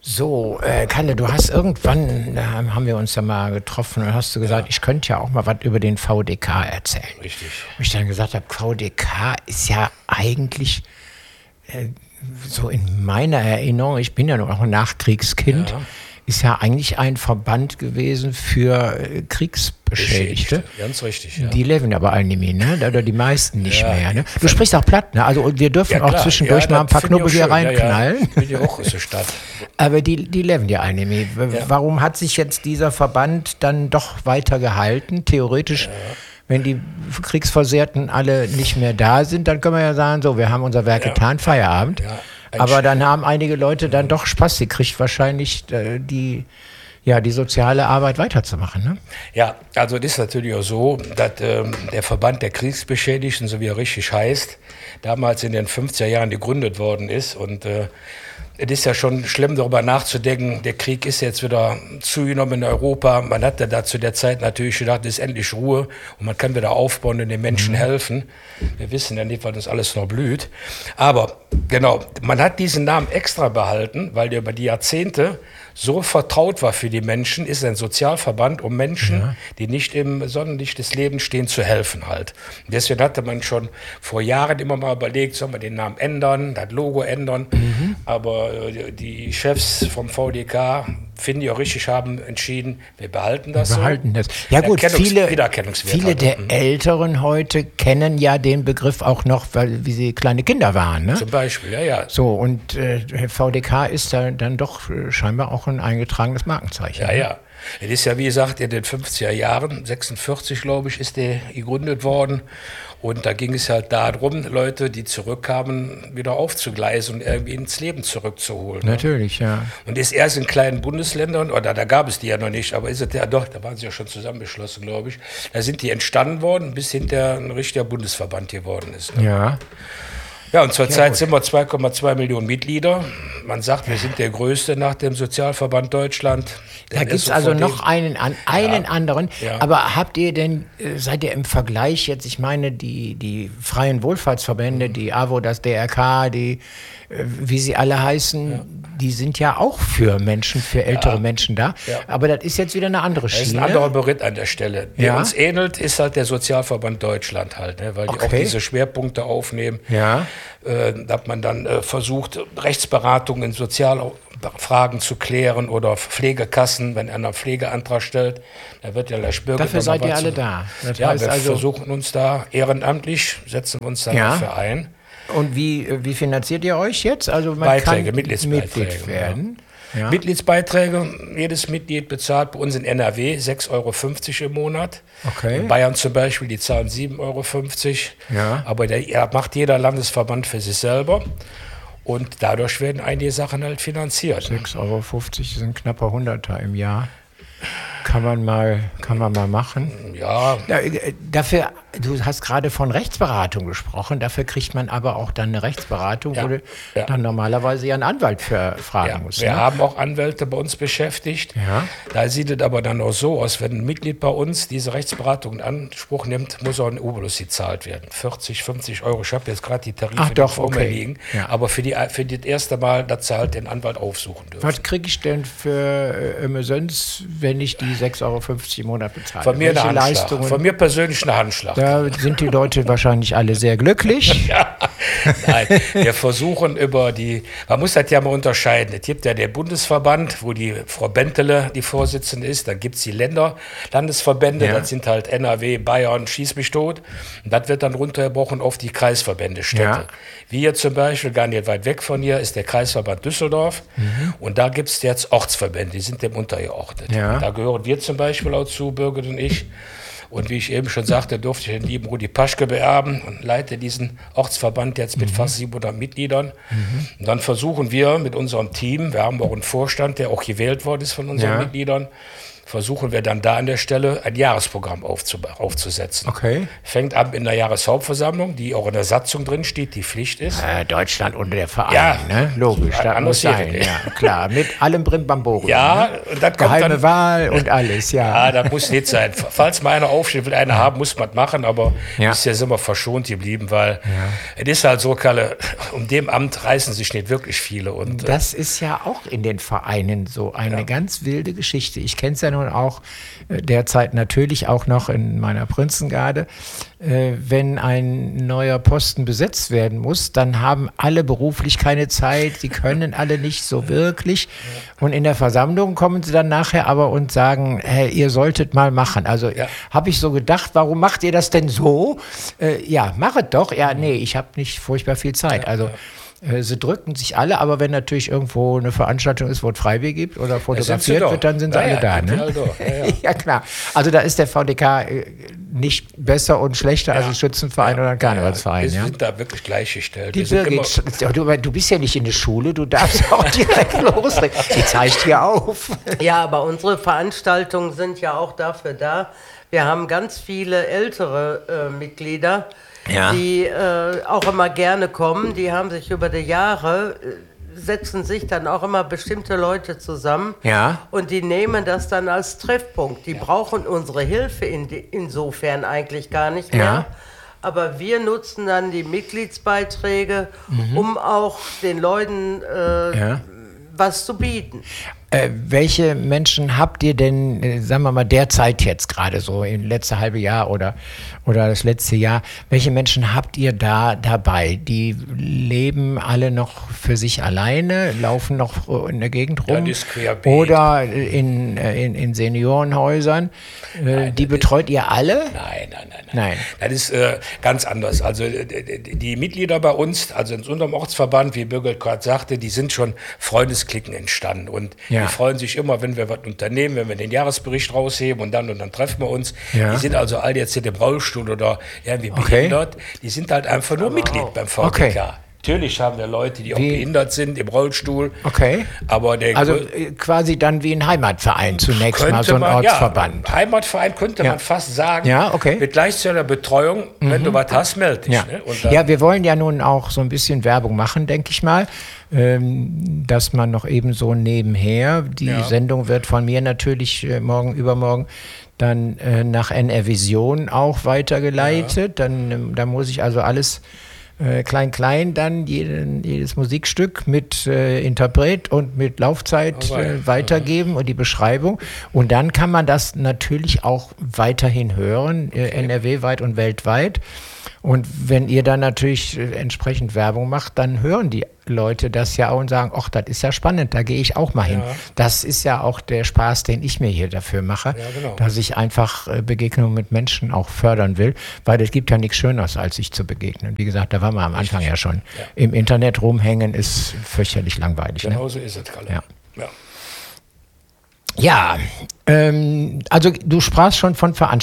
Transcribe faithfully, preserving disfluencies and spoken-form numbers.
So, äh, Kalle, du hast irgendwann, da haben wir uns ja mal getroffen und hast du gesagt, ja. ich könnte ja auch mal was über den V D K erzählen. Richtig. Und ich dann gesagt habe, V D K ist ja eigentlich äh, so in meiner Erinnerung, ich bin ja noch ein Nachkriegskind, ja. ist ja eigentlich ein Verband gewesen für äh, Kriegsbeschädigte. Beschädigt. Ganz richtig, ja. Die leben aber alle nicht mehr, ne? Oder die meisten nicht ja. mehr, ne? Du sprichst auch platt, ne? Also wir dürfen ja, auch zwischendurch ja, mal ein paar Knubbel hier reinknallen. Ja, ja. Bin ja auch aus der Stadt. Aber die, die leben ja alle nicht mehr. Ja. Warum hat sich jetzt dieser Verband dann doch weiter gehalten? Theoretisch, ja. wenn die Kriegsversehrten alle nicht mehr da sind, dann können wir ja sagen, so, wir haben unser Werk ja. getan, Feierabend. Ja. Aber dann haben einige Leute dann doch Spaß gekriegt, wahrscheinlich äh, die, ja, die soziale Arbeit weiterzumachen. Ne? Ja, also das ist natürlich auch so, dass ähm, der Verband der Kriegsbeschädigten, so wie er richtig heißt, damals in den fünfziger Jahren gegründet worden ist. Und äh, es ist ja schon schlimm, darüber nachzudenken, der Krieg ist jetzt wieder zugenommen in Europa. Man hat ja da zu der Zeit natürlich gedacht, es ist endlich Ruhe und man kann wieder aufbauen und den Menschen mhm. helfen. Wir wissen ja nicht, was uns alles noch blüht. Aber genau, man hat diesen Namen extra behalten, weil der über die Jahrzehnte so vertraut war für die Menschen, ist ein Sozialverband, um Menschen, ja. die nicht im Sonnenlicht des Lebens stehen, zu helfen halt. Und deswegen hatte man schon vor Jahren immer mal überlegt, sollen wir den Namen ändern, das Logo ändern. Mhm. Aber äh, die Chefs vom V D K, finde ich auch richtig, haben entschieden, wir behalten das. Wir behalten so. das. Ja gut, viele, viele halt. der mhm. Älteren heute kennen ja den Begriff auch noch, weil wie sie kleine Kinder waren. Ne? Zum Beispiel, ja, ja. So, und äh, V D K ist da dann doch äh, scheinbar auch ein eingetragenes Markenzeichen. Ja, ja. Es ist ja, wie gesagt, in den fünfziger Jahren, sechsundvierzig, glaube ich, ist der gegründet worden. Und da ging es halt darum, Leute, die zurückkamen, wieder aufzugleisen und irgendwie ins Leben zurückzuholen. Natürlich, ne? ja. Und ist erst in kleinen Bundesländern, oder da gab es die ja noch nicht, aber ist es ja doch, da waren sie ja schon zusammengeschlossen, glaube ich. Da sind die entstanden worden, bis hinterher ein richtiger Bundesverband geworden ist. Ne? Ja. Ja, und zurzeit ja, sind wir zwei Komma zwei Millionen Mitglieder. Man sagt, wir sind der größte nach dem Sozialverband Deutschland. Da gibt es also noch einen, an, einen ja, anderen. Ja. Aber habt ihr denn, seid ihr im Vergleich jetzt, ich meine, die, die freien Wohlfahrtsverbände, mhm. die A W O, das D R K, die, wie sie alle heißen, ja. die sind ja auch für Menschen, für ältere ja. Menschen da. Ja. Aber das ist jetzt wieder eine andere Schiene. Das ist ein anderer Beritt an der Stelle. Der ja. uns ähnelt, ist halt der Sozialverband Deutschland halt, ne? Weil die okay. auch diese Schwerpunkte aufnehmen. Ja. Äh, da hat man dann äh, versucht, Rechtsberatung in Sozialfragen zu klären oder Pflegekassen, wenn einer einen Pflegeantrag stellt, da wird ja gleich Bürger. Dafür seid ihr alle da. Das ja, heißt wir also versuchen uns da ehrenamtlich, setzen wir uns da ja. dafür ein. Und wie, wie finanziert ihr euch jetzt? Also man Beiträge, kann Mitgliedsbeiträge Mitglied werden. Ja. Ja. Mitgliedsbeiträge, jedes Mitglied bezahlt bei uns in N R W sechs Euro fünfzig im Monat. Okay. In Bayern zum Beispiel, die zahlen sieben Euro fünfzig. Ja. Aber der ja, macht jeder Landesverband für sich selber. Und dadurch werden einige Sachen halt finanziert. sechs Euro fünfzig sind knapper Hunderter im Jahr. Kann man mal, kann man mal machen. Ja. Dafür, du hast gerade von Rechtsberatung gesprochen, dafür kriegt man aber auch dann eine Rechtsberatung, ja. wo du ja. dann normalerweise ja einen Anwalt für fragen ja. musst. Wir ne? haben auch Anwälte bei uns beschäftigt. Ja. Da sieht es aber dann auch so aus, wenn ein Mitglied bei uns diese Rechtsberatung in Anspruch nimmt, muss auch ein Obolus gezahlt werden. vierzig, fünfzig Euro. Ich habe jetzt gerade die Tarife Ach, doch, vor okay. mir liegen. Ja. Aber für, die, für das erste Mal, dass sie halt den Anwalt aufsuchen dürfen. Was kriege ich denn für äh, umsonst, wenn ich die sechs Euro fünfzig im Monat bezahle? Von mir Welche eine Handschlag. Leistungen? Von mir persönlich eine Handschlag. Da sind die Leute wahrscheinlich alle sehr glücklich. Ja. Nein, wir versuchen über die, man muss das ja mal unterscheiden. Es gibt ja den Bundesverband, wo die Frau Bentele die Vorsitzende ist. Dann gibt es die Länder, Landesverbände, ja. Das sind halt N R W, Bayern, schieß mich tot. Und das wird dann runtergebrochen auf die Kreisverbände, Städte. Ja. Wie hier zum Beispiel, gar nicht weit weg von hier, ist der Kreisverband Düsseldorf. Mhm. Und da gibt es jetzt Ortsverbände, die sind dem untergeordnet. Ja. Da gehören wir zum Beispiel auch zu, Birgit und ich. Und wie ich eben schon sagte, durfte ich den lieben Rudi Paschke beerben und leite diesen Ortsverband jetzt mit mhm. fast siebenhundert Mitgliedern. Mhm. Und dann versuchen wir mit unserem Team, wir haben auch einen Vorstand, der auch gewählt worden ist von unseren ja. Mitgliedern, versuchen wir dann da an der Stelle ein Jahresprogramm aufzu aufzusetzen. Okay. Fängt an in der Jahreshauptversammlung, die auch in der Satzung drin steht, die Pflicht ist. Äh, Deutschland und der Verein, Ja, ne? Logisch, ein das muss anderes sein. Leben. Ja, klar, mit allem Brimbamborium. Ja, ne? und das kommt Geheime dann, Wahl und alles, ja. Ja, das muss nicht sein. Falls mal einer aufsteht, will einer haben, muss man machen, aber Ja. bisher sind wir verschont geblieben, weil es ist halt so, Kalle, um dem Amt reißen sich nicht wirklich viele. Und, Das ist ja auch in den Vereinen so eine Ja. ganz wilde Geschichte. Ich kenne es ja nun auch äh, derzeit natürlich auch noch in meiner Prinzengarde. Äh, wenn ein neuer Posten besetzt werden muss, dann haben alle beruflich keine Zeit, sie können alle nicht so wirklich. Und in der Versammlung kommen sie dann nachher aber und sagen, hey, ihr solltet mal machen. Also Ja. habe ich so gedacht, warum macht ihr das denn so? Äh, ja, machet doch. Ja, nee, ich habe nicht furchtbar viel Zeit. Also äh, sie drücken sich alle, aber wenn natürlich irgendwo eine Veranstaltung ist, wo es Freibier gibt oder sind sie fotografiert doch. wird, dann sind sie Ja, alle ja, da. sind sie Ne? alle doch. Ja, ja. Ja, klar. Also da ist der V D K äh, nicht besser und schlechter als ein Schützenverein oder ein Karnevalsverein. Wir Ja? sind da wirklich gleichgestellt. Die Wir sind immer- Birgit, du, du bist ja nicht in der Schule, du darfst auch direkt loslegen. Die zeigt hier auf. Ja, aber unsere Veranstaltungen sind ja auch dafür da. Wir haben ganz viele ältere äh, Mitglieder, Ja. die äh, auch immer gerne kommen. Die haben sich über die Jahre, äh, setzen sich dann auch immer bestimmte Leute zusammen. Ja. Und die nehmen das dann als Treffpunkt. Die brauchen unsere Hilfe in die, insofern eigentlich gar nicht mehr. Ja. Aber wir nutzen dann die Mitgliedsbeiträge, um auch den Leuten äh, Ja. was zu bieten. Äh, welche Menschen habt ihr denn, äh, sagen wir mal, derzeit jetzt gerade so, im letzten halbe Jahr oder, oder das letzte Jahr, welche Menschen habt ihr da dabei? Die leben alle noch für sich alleine, laufen noch äh, in der Gegend rum? Das ist querbeet. Oder in, äh, in, in Seniorenhäusern? Äh, die betreut ihr alle? Nein, nein, nein, nein. Nein. Das ist äh, ganz anders. Also äh, die die Mitglieder bei uns, also in unserem Ortsverband, wie Birgit gerade sagte, die sind schon Freundesklicken entstanden. Und Ja. die freuen sich immer, wenn wir was unternehmen, wenn wir den Jahresbericht rausheben und dann und dann treffen wir uns. Ja. Die sind also alle jetzt in dem Rollstuhl oder irgendwie Okay. behindert. Die sind halt einfach nur Mitglied beim V D K. Okay. Natürlich haben wir Leute, die auch Wie- behindert sind, im Rollstuhl. Okay. Aber der Also grö- äh, quasi dann wie ein Heimatverein zunächst mal, könnte so ein man- Ortsverband. Ja, Heimatverein könnte Ja. man fast sagen. Ja, okay. Mit gleichzeitiger Betreuung, wenn du was hast, melde dich. Ja. Ne? Und dann, ja, wir wollen ja nun auch so ein bisschen Werbung machen, denke ich mal, ähm, dass man noch eben so nebenher, die Ja. Sendung wird von mir natürlich äh, morgen, übermorgen dann äh, nach N R Vision auch weitergeleitet. Dann, ähm, da muss ich also alles äh, klein, klein dann jeden, jedes Musikstück mit äh, Interpret und mit Laufzeit Oh, wei. äh, weitergeben und die Beschreibung. Und dann kann man das natürlich auch weiterhin hören, äh, N R W-weit und weltweit. Und wenn ihr dann natürlich äh, entsprechend Werbung macht, dann hören die Leute das ja auch und sagen, ach, das ist ja spannend, da gehe ich auch mal hin. Ja. Das ist ja auch der Spaß, den ich mir hier dafür mache, Ja, genau. dass ich einfach äh, Begegnungen mit Menschen auch fördern will, weil es gibt ja nichts Schöneres, als sich zu begegnen. Wie gesagt, da waren wir am Anfang ja schon. Ja. Im Internet rumhängen ist fürchterlich langweilig. Ne? Genau so ist es, Kalle. Ja. Ja. Ja, ähm, also du sprachst schon von Veranstaltungen.